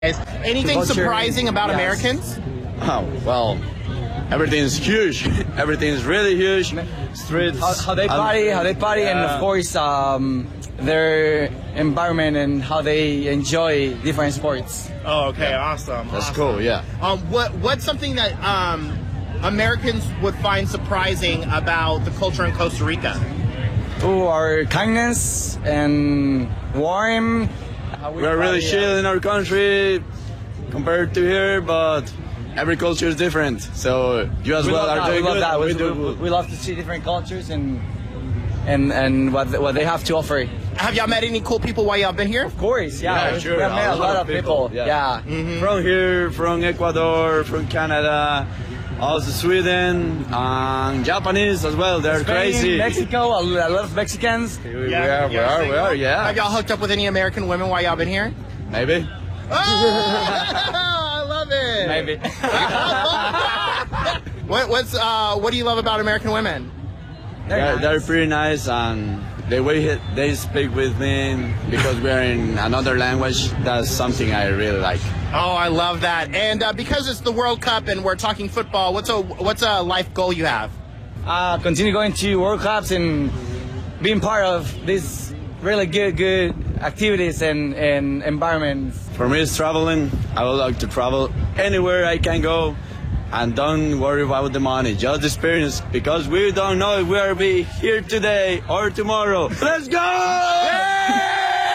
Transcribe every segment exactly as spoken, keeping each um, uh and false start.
Anything surprising about yes. Americans? Oh, well, everything is huge. Everything is really huge. Streets. How, how they party, how they party, yeah. and of course, um, their environment and how they enjoy different sports. Oh, okay, yeah. awesome. That's awesome. cool, yeah. Um, what what's something that um, Americans would find surprising about the culture in Costa Rica? Oh, our kindness and warm. We are really chill in our country compared to here, but every culture is different. So you as we well are that. doing we good. Love that. We, we, do we, we love to see different cultures and and and what what they have to offer. Have y'all met any cool people while y'all been here? Of course, yeah. yeah sure. We have met a, a lot, lot of people. people. Yeah, yeah. Mm-hmm. From here, from Ecuador, from Canada. Also Sweden and Japanese as well. They're Spain, crazy. Mexico, a lot of Mexicans. We, we, yeah, we, are, we are, we are, yeah. Have y'all hooked up with any American women while y'all been here? Maybe. Oh, I love it. Maybe. what, what's uh, what do you love about American women? They're, they're, nice. they're pretty nice, and the way they speak with me because we're in another language. That's something I really like. Oh, I love that. And uh, because it's the World Cup and we're talking football, what's a what's a life goal you have? Uh, continue going to World Cups and being part of these really good, good activities and, and environments. For me, it's traveling. I would like to travel anywhere I can go. And don't worry about the money, just experience, because we don't know if we'll be here today or tomorrow. Let's go! Yeah!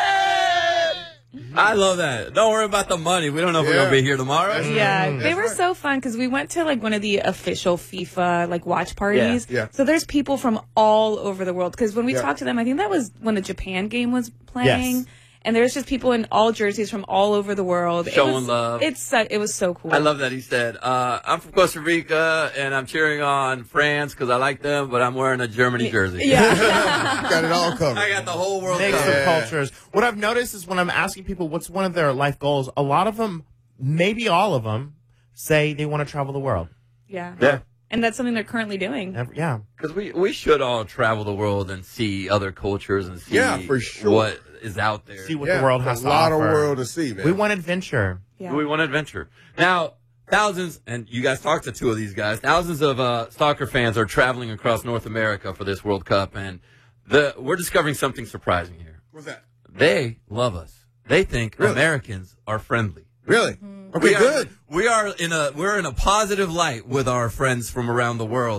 I love that. Don't worry about the money. We don't know if yeah. we're going to be here tomorrow. Yeah, mm-hmm. they were so fun because we went to like one of the official FIFA like watch parties. Yeah. yeah. So there's people from all over the world because when we yeah. talked to them, I think that was when the Japan game was playing. Yes. And there's just people in all jerseys from all over the world. Showing it was, love. It's uh, it was so cool. I love that he said, uh, I'm from Costa Rica, and I'm cheering on France because I like them, but I'm wearing a Germany jersey. Yeah. Got it all covered. I got the whole world Mix covered. of cultures. What I've noticed is when I'm asking people what's one of their life goals, a lot of them, maybe all of them, say they want to travel the world. Yeah. Yeah. And that's something they're currently doing. Yeah. Because we, we should all travel the world and see other cultures and see yeah, for sure. what is out there. See what yeah, the world has to offer. A lot of world to see, man. We want adventure. Yeah. We want adventure. Now, thousands, and you guys talked to two of these guys, thousands of uh, soccer fans are traveling across North America for this World Cup, and the we're discovering something surprising here. What's that? They love us. They think really? Americans are friendly. Really? Mm-hmm. Okay, we are, good. We are in a we're in a positive light with our friends from around the world.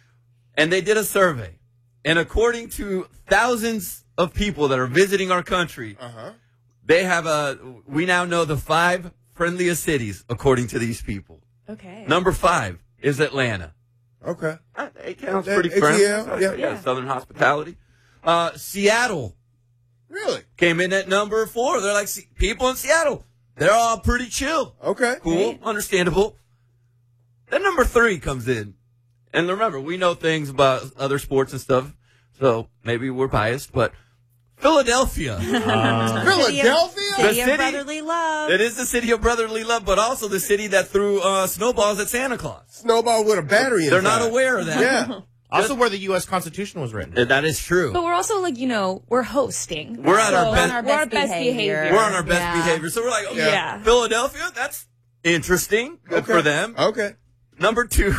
And they did a survey. And according to thousands of people that are visiting our country, uh-huh. they have a we now know the five friendliest cities according to these people. Okay. Number five is Atlanta. Okay. Uh, It counts That- pretty it's- friendly. yeah, So, yeah. yeah, Southern hospitality. Uh, Seattle Really? came in at number four. They're like, "See, people in Seattle, they're all pretty chill. Okay. Cool, understandable. Then number three comes in. And remember, we know things about other sports and stuff, so maybe we're biased, but Philadelphia. Uh, Philadelphia? The City of brotherly love. It is the city of brotherly love, but also the city that threw uh, snowballs at Santa Claus. Snowball with a battery in They're not aware of that. Yeah. Also where the U S Constitution was written. And that is true. But we're also like, you know, we're hosting. We're at So our best, on our we're best our best behavior. behavior. we're on our best Yeah. behavior. So we're like, okay, Yeah. Philadelphia, that's interesting. Good Okay. for them. Okay. Number two,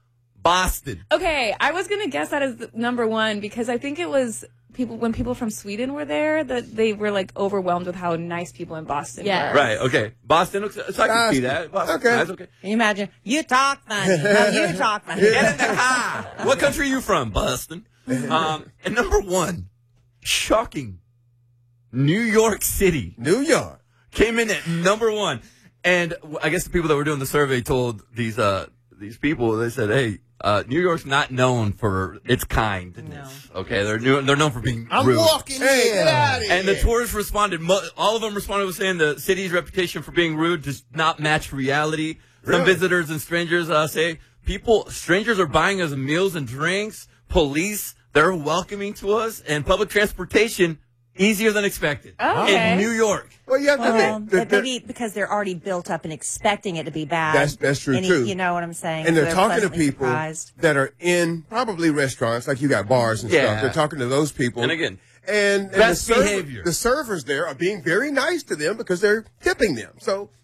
Boston. Okay, I was gonna guess that as the number one because I think it was people when people from Sweden were there that they were like overwhelmed with how nice people in Boston Yeah. were. Right, okay. Boston, looks, so I can see that. Boston, Okay. nice, okay. Can you imagine? You talk funny. No, you talk funny. Get in the car. What country are you from? Boston. Um, and number one, shocking, New York City New York. came in at number one. And I guess the people that were doing the survey told these uh these people, they said, hey, uh, New York's not known for its kindness. No. Okay, they're new, they're known for being I'm rude. walking Hey, in. get out of here. And the tourists responded, mo- all of them responded with saying the city's reputation for being rude does not match reality. Some Really? visitors and strangers uh, say people, strangers are buying us meals and drinks. Police, they're welcoming to us, and public transportation easier than expected Okay. in New York. Well, you have to Well, think. that- but maybe because they're already built up and expecting it to be bad. That's- that's true, Any- too. You know what I'm saying? And So they're talking to pleasantly people surprised. that are in probably restaurants, like you got bars and Yeah. stuff. They're talking to those people. And again, and, and best the server- behavior. The servers there are being very nice to them because they're tipping them. So